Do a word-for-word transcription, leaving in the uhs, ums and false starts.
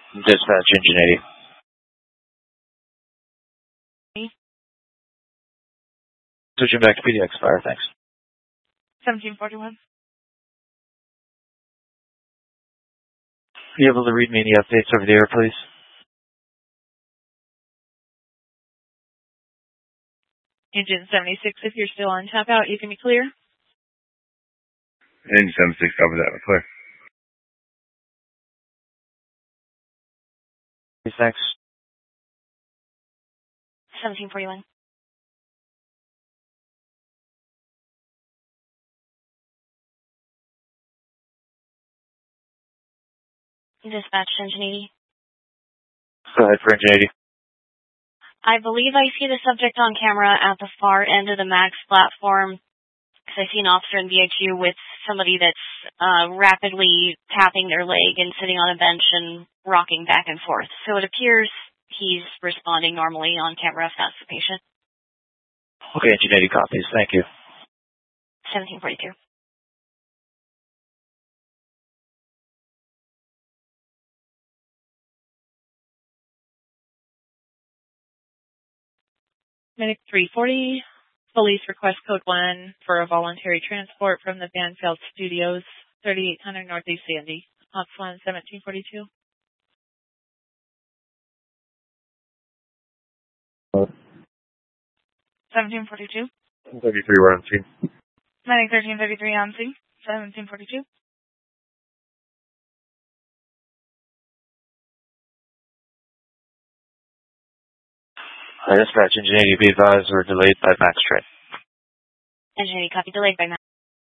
Dispatch, Engine eighty. Switching back to P D X Fire, thanks. seventeen forty-one. Are you able to read me any updates over the air, please? Engine seventy-six, if you're still on tap out, you can be clear. Engine seventy-six, over that, we're clear. Thanks. seventeen forty-one. Dispatch, Engine eighty. Go ahead for Engine eighty. I believe I see the subject on camera at the far end of the MAX platform, because I see an officer in V H U with somebody that's uh, rapidly tapping their leg and sitting on a bench and rocking back and forth. So it appears he's responding normally on camera if that's the patient. Okay, Engine eighty copies. Thank you. seventeen forty-two. Medic three forty, police request code one for a voluntary transport from the Banfield Studios, thirty-eight hundred Northeast Sandy. Ops one, seventeen forty-two. seventeen forty-two. thirty-three, we're on scene. Medic thirteen thirty-three on scene, seventeen forty-two. Uh, dispatch, Engine eighty, be advised, we're delayed by MAX train. Engine eighty, copy, delayed by MAX.